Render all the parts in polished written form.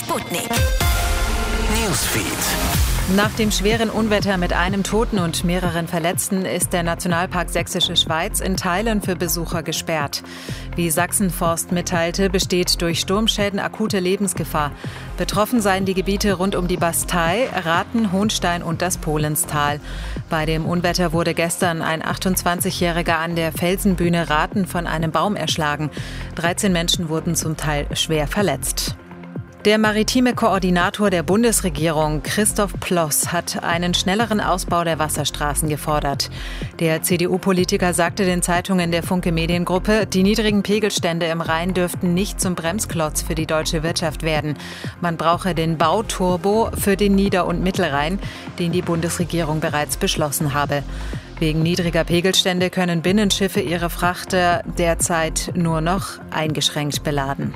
Sputnik Newsfeed. Nach dem schweren Unwetter mit einem Toten und mehreren Verletzten ist der Nationalpark Sächsische Schweiz in Teilen für Besucher gesperrt. Wie Sachsenforst mitteilte, besteht durch Sturmschäden akute Lebensgefahr. Betroffen seien die Gebiete rund um die Bastei, Rathen, Hohnstein und das Polenstal. Bei dem Unwetter wurde gestern ein 28-Jähriger an der Felsenbühne Rathen von einem Baum erschlagen. 13 Menschen wurden zum Teil schwer verletzt. Der maritime Koordinator der Bundesregierung, Christoph Ploss, hat einen schnelleren Ausbau der Wasserstraßen gefordert. Der CDU-Politiker sagte den Zeitungen der Funke Mediengruppe, die niedrigen Pegelstände im Rhein dürften nicht zum Bremsklotz für die deutsche Wirtschaft werden. Man brauche den Bauturbo für den Nieder- und Mittelrhein, den die Bundesregierung bereits beschlossen habe. Wegen niedriger Pegelstände können Binnenschiffe ihre Frachter derzeit nur noch eingeschränkt beladen.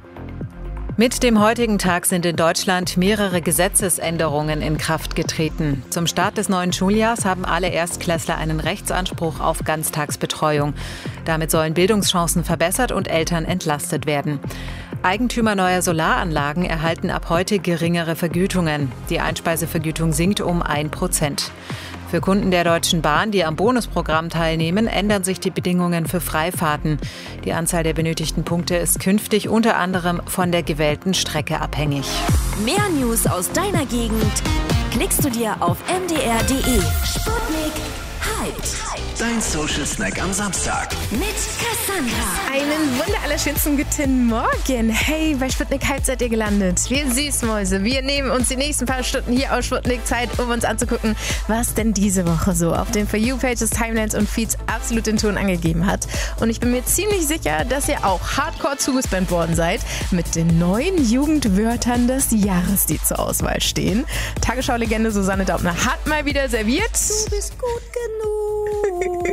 Mit dem heutigen Tag sind in Deutschland mehrere Gesetzesänderungen in Kraft getreten. Zum Start des neuen Schuljahrs haben alle Erstklässler einen Rechtsanspruch auf Ganztagsbetreuung. Damit sollen Bildungschancen verbessert und Eltern entlastet werden. Eigentümer neuer Solaranlagen erhalten ab heute geringere Vergütungen. Die Einspeisevergütung sinkt um 1%. Für Kunden der Deutschen Bahn, die am Bonusprogramm teilnehmen, ändern sich die Bedingungen für Freifahrten. Die Anzahl der benötigten Punkte ist künftig unter anderem von der gewählten Strecke abhängig. Mehr News aus deiner Gegend klickst du dir auf mdr.de. Sputnik Hyped. Dein Social Snack am Samstag. Mit Cassandra. Einen wunderallerschönsten guten Morgen. Hey, bei Sputnik Hyped seid ihr gelandet. Wir Süßmäuse, wir nehmen uns die nächsten paar Stunden hier aus Sputnik Zeit, um uns anzugucken, was denn diese Woche so auf den For You-Pages, Timelines und Feeds absolut den Ton angegeben hat. Und ich bin mir ziemlich sicher, dass ihr auch hardcore zugespammt worden seid mit den neuen Jugendwörtern des Jahres, die zur Auswahl stehen. Tagesschau-Legende Susanne Daubner hat mal wieder serviert. Du bist gut genug.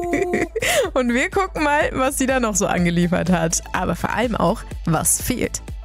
Und wir gucken mal, was sie da noch so angeliefert hat. Aber vor allem auch, was fehlt.